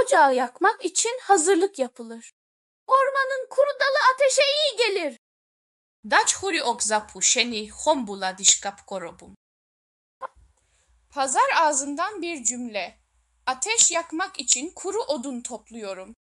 Ocağı yakmak için hazırlık yapılır. Ormanın kuru dalı ateşe iyi gelir. Dać huri ok zapušeni, hombula dişkap korobum. Pazar ağzından bir cümle. Ateş yakmak için kuru odun topluyorum.